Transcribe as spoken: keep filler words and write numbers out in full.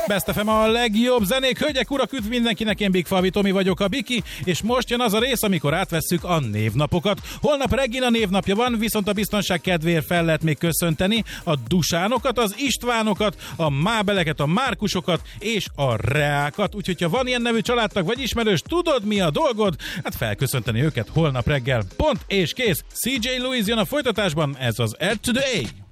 Best ef em a legjobb zenék, hölgyek, urak, üdv mindenkinek, én Big Favi Tomi vagyok, a Biki, és most jön az a rész, amikor átvesszük a névnapokat. Holnap Regina névnapja van, viszont a biztonság kedvéért fel lehet még köszönteni a Dusánokat, az Istvánokat, a Mábeleket, a Márkusokat és a Reákat. Úgyhogy ha van ilyen nevű családtag vagy ismerős, tudod mi a dolgod? Hát felköszönteni őket holnap reggel. Pont és kész. cé jé Louis jön a folytatásban, ez az Add to the A.